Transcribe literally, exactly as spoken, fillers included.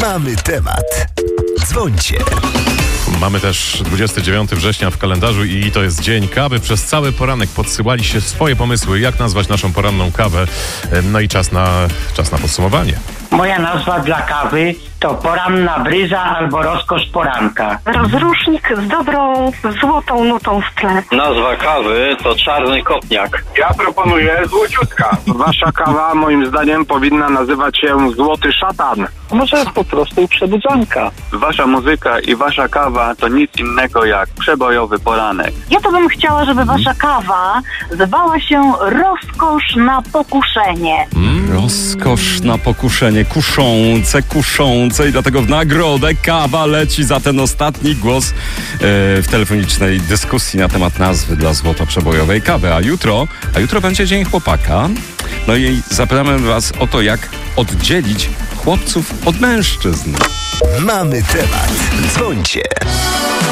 Mamy temat. Dzwońcie. Mamy też dwudziestego dziewiątego września w kalendarzu i to jest dzień kawy. Przez cały poranek podsyłaliście swoje pomysły, jak nazwać naszą poranną kawę. No i czas na, czas na podsumowanie. Moja nazwa dla kawy to poranna bryza albo rozkosz poranka. Rozrusznik z dobrą, złotą nutą w tle. Nazwa kawy to czarny kopniak. Ja proponuję złociutka. Wasza kawa moim zdaniem powinna nazywać się Złoty Szatan. Może po prostu przebudzanka. Wasza muzyka i wasza kawa to nic innego jak przebojowy poranek. Ja to bym chciała, żeby wasza kawa zwała się Rozkosz na pokuszenie. Rozkosz na pokuszenie, kuszące, kuszące i dlatego w nagrodę kawa leci za ten ostatni głos e, w telefonicznej dyskusji na temat nazwy dla złotoprzebojowej kawy. A jutro, a jutro będzie Dzień Chłopaka. No i zapytamy was o to, jak oddzielić chłopców od mężczyzn. Mamy temat. Dzwońcie.